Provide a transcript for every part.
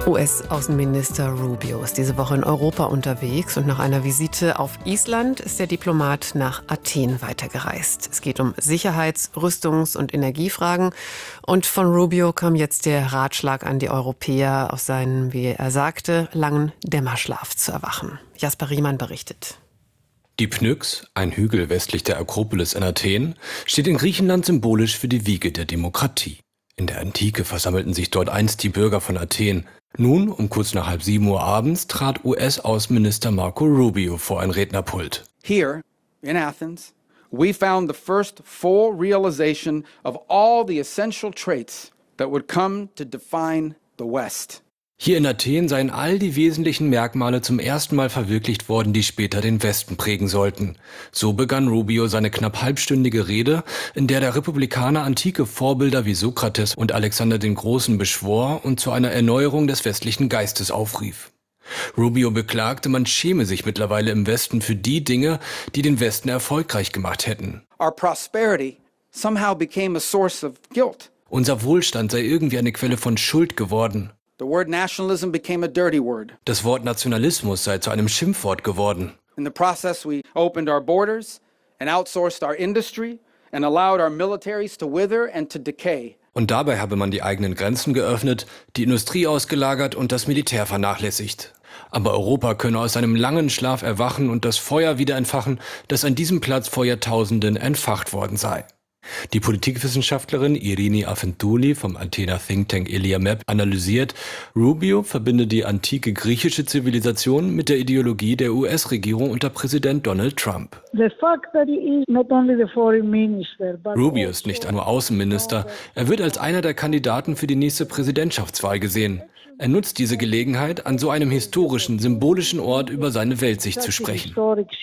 US-Außenminister Rubio ist diese Woche in Europa unterwegs und nach einer Visite auf Island ist der Diplomat nach Athen weitergereist. Es geht um Sicherheits-, Rüstungs- und Energiefragen und von Rubio kam jetzt der Ratschlag an die Europäer, aus seinem, wie er sagte, langen Dämmerschlaf zu erwachen. Jasper Riemann berichtet. Die Pnyx, ein Hügel westlich der Akropolis in Athen, steht in Griechenland symbolisch für die Wiege der Demokratie. In der Antike versammelten sich dort einst die Bürger von Athen. Nun, um kurz nach 6:30 abends, trat US-Außenminister Marco Rubio vor ein Rednerpult. Here, in Athens, we found the first full realization of all the essential traits that would come to define the West. Hier in Athen seien all die wesentlichen Merkmale zum ersten Mal verwirklicht worden, die später den Westen prägen sollten. So begann Rubio seine knapp halbstündige Rede, in der der Republikaner antike Vorbilder wie Sokrates und Alexander den Großen beschwor und zu einer Erneuerung des westlichen Geistes aufrief. Rubio beklagte, man schäme sich mittlerweile im Westen für die Dinge, die den Westen erfolgreich gemacht hätten. Our prosperity somehow became a source of guilt. Unser Wohlstand sei irgendwie eine Quelle von Schuld geworden. The word nationalism became a dirty word. Das Wort Nationalismus sei zu einem Schimpfwort geworden. In the process, we opened our borders and outsourced our industry and allowed our militaries to wither and to decay. Und dabei habe man die eigenen Grenzen geöffnet, die Industrie ausgelagert und das Militär vernachlässigt. Aber Europa könne aus seinem langen Schlaf erwachen und das Feuer wieder entfachen, das an diesem Platz vor Jahrtausenden entfacht worden sei. Die Politikwissenschaftlerin Irini Afentouli vom Athener Think Tank Eliamep analysiert, Rubio verbinde die antike griechische Zivilisation mit der Ideologie der US-Regierung unter Präsident Donald Trump. Rubio ist nicht nur Außenminister, er wird als einer der Kandidaten für die nächste Präsidentschaftswahl gesehen. Er nutzt diese Gelegenheit, an so einem historischen, symbolischen Ort über seine Weltsicht zu sprechen.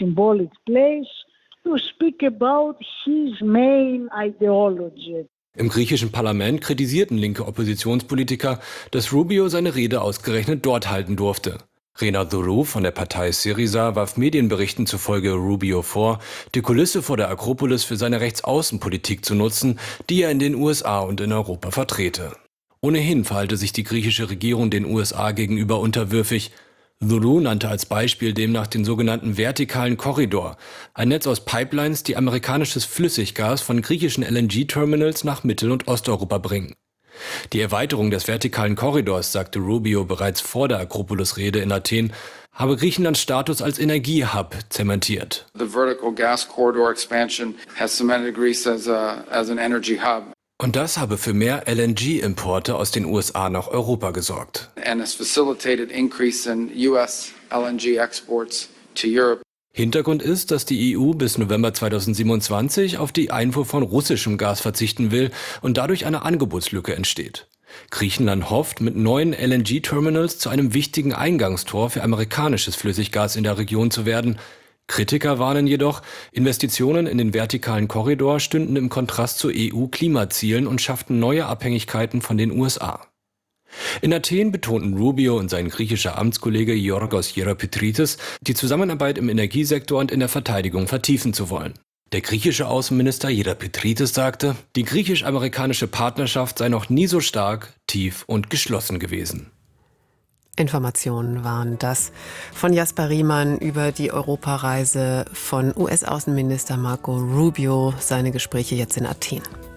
To speak about his main ideology. Im griechischen Parlament kritisierten linke Oppositionspolitiker, dass Rubio seine Rede ausgerechnet dort halten durfte. Rena Dourou von der Partei Syriza warf Medienberichten zufolge Rubio vor, die Kulisse vor der Akropolis für seine Rechtsaußenpolitik zu nutzen, die er in den USA und in Europa vertrete. Ohnehin verhalte sich die griechische Regierung den USA gegenüber unterwürfig. Dourou nannte als Beispiel demnach den sogenannten vertikalen Korridor, ein Netz aus Pipelines, die amerikanisches Flüssiggas von griechischen LNG-Terminals nach Mittel- und Osteuropa bringen. Die Erweiterung des vertikalen Korridors, sagte Rubio bereits vor der Akropolis-Rede in Athen, habe Griechenlands Status als Energiehub zementiert. The vertical gas corridor expansion has cemented Greece as an energy hub. Und das habe für mehr LNG-Importe aus den USA nach Europa gesorgt. And has facilitated increase in US LNG exports to Europe. Hintergrund ist, dass die EU bis November 2027 auf die Einfuhr von russischem Gas verzichten will und dadurch eine Angebotslücke entsteht. Griechenland hofft, mit neuen LNG-Terminals zu einem wichtigen Eingangstor für amerikanisches Flüssiggas in der Region zu werden. Kritiker warnen jedoch, Investitionen in den vertikalen Korridor stünden im Kontrast zu EU-Klimazielen und schafften neue Abhängigkeiten von den USA. In Athen betonten Rubio und sein griechischer Amtskollege Yorgos Hieropetritis, die Zusammenarbeit im Energiesektor und in der Verteidigung vertiefen zu wollen. Der griechische Außenminister Hieropetritis sagte, die griechisch-amerikanische Partnerschaft sei noch nie so stark, tief und geschlossen gewesen. Informationen waren das von Jasper Riemann über die Europareise von US-Außenminister Marco Rubio, seine Gespräche jetzt in Athen.